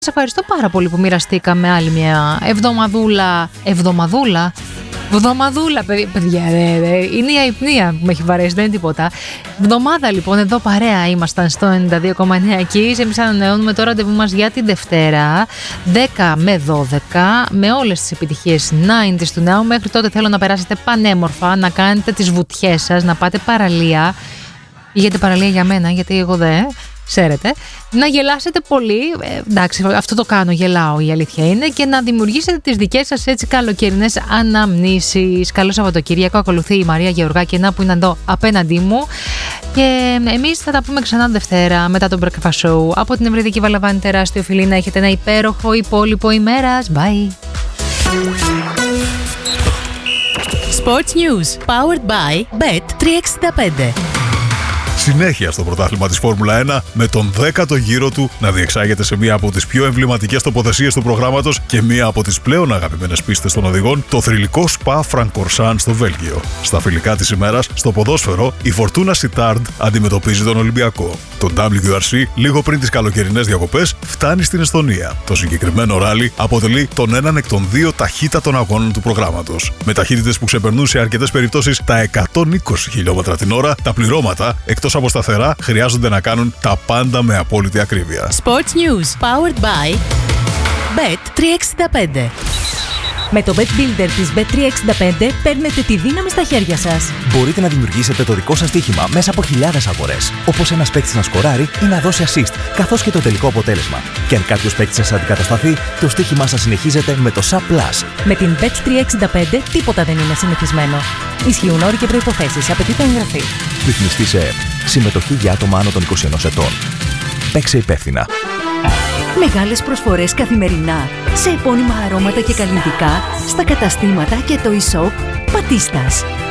Σας ευχαριστώ πάρα πολύ που μοιραστήκαμε άλλη μια εβδομαδούλα, παιδιά, είναι η αϊπνία που με έχει βαρέσει, δεν είναι τίποτα. Εβδομάδα λοιπόν, εδώ παρέα ήμασταν στο 92,9 και εμείς ανανεώνουμε το ραντεβού μας για την Δευτέρα 10 με 12 με όλες τις επιτυχίες 90's του νέου. Μέχρι τότε θέλω να περάσετε πανέμορφα, να κάνετε τις βουτιές σας, να πάτε παραλία. Πηγαίνετε παραλία για μένα, γιατί εγώ δεν. Ξέρετε, να γελάσετε πολύ, εντάξει, αυτό το κάνω, γελάω, η αλήθεια είναι, και να δημιουργήσετε τις δικές σας έτσι καλοκαιρινές αναμνήσεις. Καλό Σαββατοκύριακο, ακολουθεί η Μαρία Γεωργάκη, που είναι εδώ απέναντί μου, και εμείς θα τα πούμε ξανά Δευτέρα μετά τον Breakfast Show. Από την Ευρυδική Βαλαβάνη, τεράστιο φιλί, να έχετε ένα υπέροχο υπόλοιπο ημέρας. Bye. Sports News, powered by Bet365. Συνέχεια στο πρωτάθλημα της Φόρμουλα 1 με τον 10ο γύρο του να διεξάγεται σε μία από τις πιο εμβληματικές τοποθεσίες του προγράμματος και μία από τις πλέον αγαπημένες πίστες των οδηγών, το θρυλικό Σπα Φρανκορσάν στο Βέλγιο. Στα φιλικά της ημέρας, στο ποδόσφαιρο, η Φορτούνα Σιτάρντ αντιμετωπίζει τον Ολυμπιακό. Το WRC, λίγο πριν τις καλοκαιρινές διακοπές, φτάνει στην Εσθονία. Το συγκεκριμένο ράλι αποτελεί τον έναν εκ των δύο ταχύτατων αγώνων του προγράμματος. Με ταχύτητες που ξεπερνούν σε αρκετές περιπτώσεις τα 120 χιλιόμετρα την ώρα, τα πληρώματα, εκτός από σταθερά, χρειάζονται να κάνουν τα πάντα με απόλυτη ακρίβεια. Sports News, powered by Bet365. Με το Bet Builder της Bet365 παίρνετε τη δύναμη στα χέρια σας. Μπορείτε να δημιουργήσετε το δικό σας στοίχημα μέσα από χιλιάδες αγορές. Όπως ένας παίκτης να σκοράρει ή να δώσει assist, καθώς και το τελικό αποτέλεσμα. Και αν κάποιος παίκτης σας αντικατασταθεί, το στοίχημά σας συνεχίζεται με το SAP Plus. Με την Bet365 τίποτα δεν είναι συνηθισμένο. Ισχύουν όροι και προϋποθέσεις. Απαιτείται εγγραφή. Ρυθμιστή σε ΕΕΠ. Συμμετοχή για άτομα άνω των 21 ετών. Παίξε υπεύθυνα. Μεγάλες προσφορές καθημερινά σε επώνυμα αρώματα και καλλιτικά στα καταστήματα και το e-shop Πατίστας.